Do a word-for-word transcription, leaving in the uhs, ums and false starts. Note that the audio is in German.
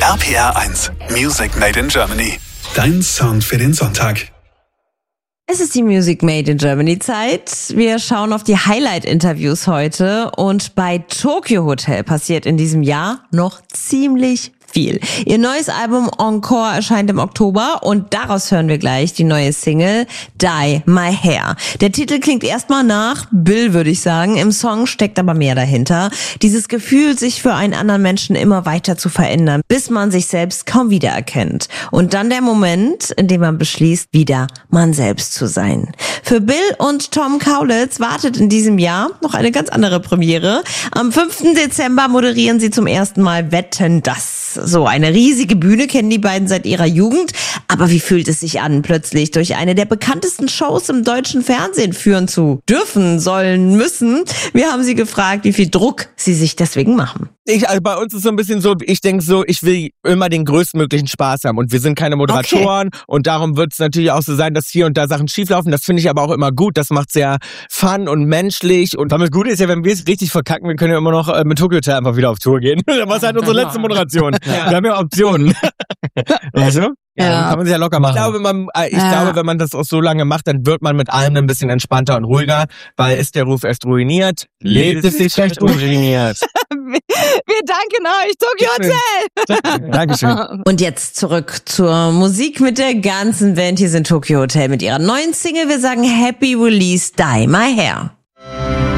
R P R eins, Music Made in Germany. Dein Sound für den Sonntag. Es ist die Music Made in Germany Zeit. Wir schauen auf die Highlight-Interviews heute und bei Tokyo Hotel passiert in diesem Jahr noch ziemlich viel. Ihr neues Album Encore erscheint im Oktober und daraus hören wir gleich die neue Single Dye My Hair. Der Titel klingt erstmal nach Bill, würde ich sagen. Im Song steckt aber mehr dahinter. Dieses Gefühl, sich für einen anderen Menschen immer weiter zu verändern, bis man sich selbst kaum wiedererkennt. Und dann der Moment, in dem man beschließt, wieder man selbst zu sein. Für Bill und Tom Kaulitz wartet in diesem Jahr noch eine ganz andere Premiere. Am fünften Dezember moderieren sie zum ersten Mal Wetten, dass. So, eine riesige Bühne kennen die beiden seit ihrer Jugend. Aber wie fühlt es sich an, plötzlich durch eine der bekanntesten Shows im deutschen Fernsehen führen zu dürfen, sollen, müssen? Wir haben sie gefragt, wie viel Druck sie sich deswegen machen. Ich, also bei uns ist so ein bisschen so, ich denke so, ich will immer den größtmöglichen Spaß haben und wir sind keine Moderatoren okay. Und darum wird es natürlich auch so sein, dass hier und da Sachen schieflaufen. Das finde ich aber auch immer gut, das macht sehr fun und menschlich und damit gut ist ja, wenn wir es richtig verkacken, wir können ja immer noch äh, mit Tokyo Hotel einfach wieder auf Tour gehen. Das war halt unsere letzte Moderation. Ja. Wir haben ja Optionen. Weißt du? Ja, ja. Kann man sich ja locker machen. Ich glaube, man, ich ja. glaube, wenn man das auch so lange macht, dann wird man mit allem ein bisschen entspannter und ruhiger, weil ist der Ruf erst ruiniert, lebt es sich schlecht ruiniert. Wir danken euch, Tokyo Hotel. Dankeschön. Und jetzt zurück zur Musik mit der ganzen Band. Hier sind Tokyo Hotel mit ihrer neuen Single. Wir sagen Happy Release, Dye My Hair.